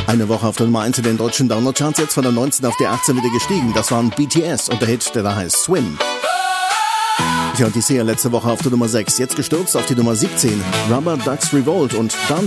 Eine Woche auf der Nummer 1 in den deutschen Download-Charts, jetzt von der 19 auf die 18 wieder gestiegen. Das waren BTS und der Hit, der da heißt Swim. Ja, und die Sia letzte Woche auf der Nummer 6, jetzt gestürzt auf die Nummer 17. Rubber Ducks Revolt und Dance